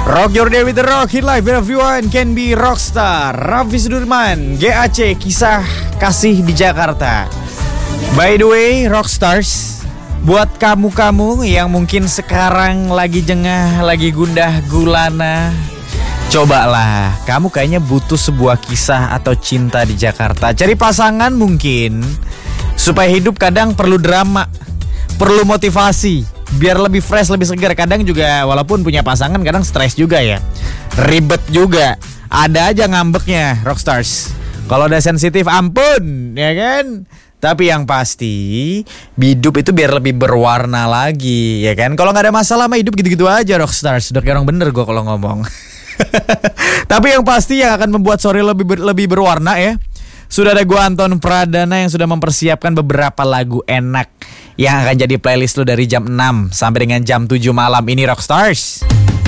Rock your day with the rock, hit life, everyone can be rockstar. Raffi Sudirman, GAC, kisah kasih di Jakarta. By the way, rockstars, buat kamu-kamu yang mungkin sekarang lagi jengah, lagi gundah gulana, cobalah, kamu kayaknya butuh sebuah kisah atau cinta di Jakarta. Cari pasangan mungkin, supaya hidup kadang perlu drama, perlu motivasi, biar lebih fresh, lebih segar. Kadang juga walaupun punya pasangan kadang stres juga ya, ribet juga, ada aja ngambeknya rockstars. Kalau udah sensitif ampun, ya kan? Tapi yang pasti hidup itu biar lebih berwarna lagi, ya kan? Kalau nggak ada masalah mah hidup gitu-gitu aja rockstars. Udah kayak orang bener gue kalau ngomong. Tapi yang pasti yang akan membuat sore lebih berwarna ya, sudah ada gue Anton Pradana yang sudah mempersiapkan beberapa lagu enak yang akan jadi playlist lu dari jam 6 sampai dengan jam 7 malam ini rockstars.